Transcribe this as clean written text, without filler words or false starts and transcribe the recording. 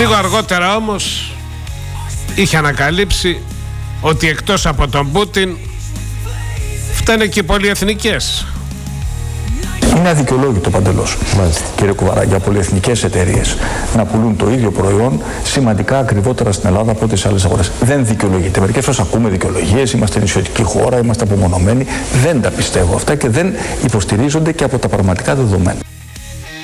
Λίγο αργότερα όμως είχε ανακαλύψει ότι εκτός από τον Πούτιν φταίνε και οι πολυεθνικές. Είναι αδικαιολόγητο παντελώς, κύριε Κουβαρά, για πολυεθνικές εταιρείες να πουλούν το ίδιο προϊόν σημαντικά ακριβότερα στην Ελλάδα από ό,τι σε άλλες αγορές. Δεν δικαιολογείται. Μερικές φορές ακούμε δικαιολογίες, είμαστε νησιωτική χώρα, είμαστε απομονωμένοι. Δεν τα πιστεύω αυτά και δεν υποστηρίζονται και από τα πραγματικά δεδομένα.